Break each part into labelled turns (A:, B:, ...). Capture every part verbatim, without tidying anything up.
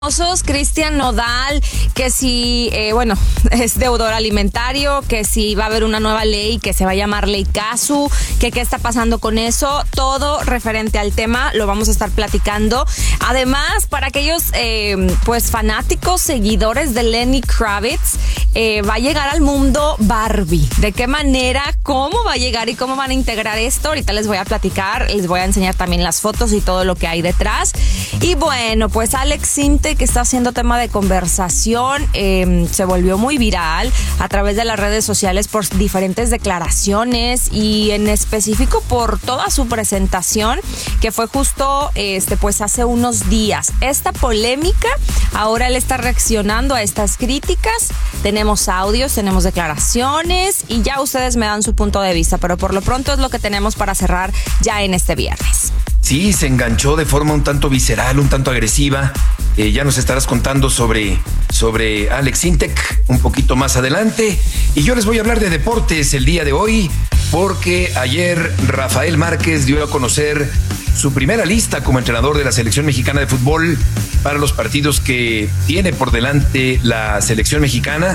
A: Cristian Nodal, que si, eh, bueno, es deudor alimentario, que si va a haber una nueva ley que se va a llamar Ley Casu, que qué está pasando con eso, todo referente al tema lo vamos a estar platicando. Además, para aquellos eh, pues fanáticos, seguidores de Lenny Kravitz, eh, va a llegar al mundo Barbie. ¿De qué manera? ¿Cómo va a llegar y cómo van a integrar esto? Ahorita les voy a platicar, les voy a enseñar también las fotos y todo lo que hay detrás. Y bueno, pues Alex Sintek, que está haciendo tema de conversación, eh, se volvió muy viral a través de las redes sociales por diferentes declaraciones y en específico por toda su presentación que fue justo este pues hace unos días. Esta polémica, ahora él está reaccionando a estas críticas. Tenemos audios, tenemos declaraciones y ya ustedes me dan su punto de vista, pero por lo pronto es lo que tenemos para cerrar ya en este viernes.
B: Sí, se enganchó de forma un tanto visceral, un tanto agresiva. Eh, ya nos estarás contando sobre, sobre Alex Sintek un poquito más adelante. Y yo les voy a hablar de deportes el día de hoy, porque ayer Rafael Márquez dio a conocer su primera lista como entrenador de la selección mexicana de fútbol para los partidos que tiene por delante la selección mexicana,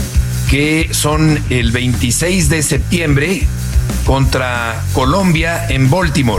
B: que son el veintiséis de septiembre contra Colombia en Baltimore.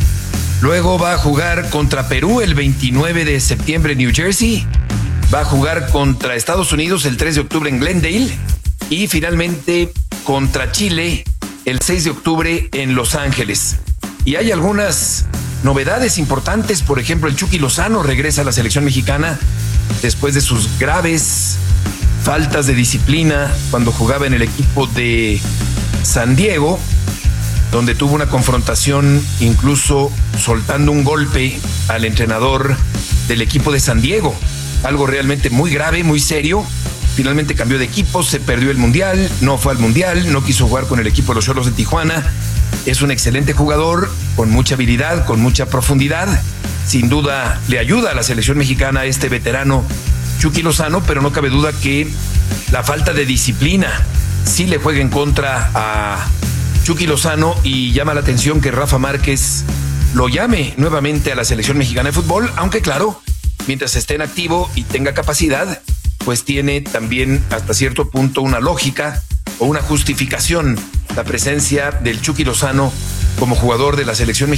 B: Luego va a jugar contra Perú el veintinueve de septiembre en New Jersey. Va a jugar contra Estados Unidos el tres de octubre en Glendale. Y finalmente contra Chile el seis de octubre en Los Ángeles. Y hay algunas novedades importantes. Por ejemplo, el Chucky Lozano regresa a la selección mexicana después de sus graves faltas de disciplina cuando jugaba en el equipo de San Diego, donde tuvo una confrontación, incluso soltando un golpe al entrenador del equipo de San Diego. Algo realmente muy grave, muy serio. Finalmente cambió de equipo, se perdió el Mundial, no fue al Mundial, no quiso jugar con el equipo de los Xolos de Tijuana. Es un excelente jugador, con mucha habilidad, con mucha profundidad. Sin duda le ayuda a la selección mexicana a este veterano Chucky Lozano, pero no cabe duda que la falta de disciplina sí le juega en contra a Chucky Lozano, y llama la atención que Rafa Márquez lo llame nuevamente a la selección mexicana de fútbol, aunque claro, mientras esté en activo y tenga capacidad, pues tiene también hasta cierto punto una lógica o una justificación la presencia del Chucky Lozano como jugador de la selección mexicana.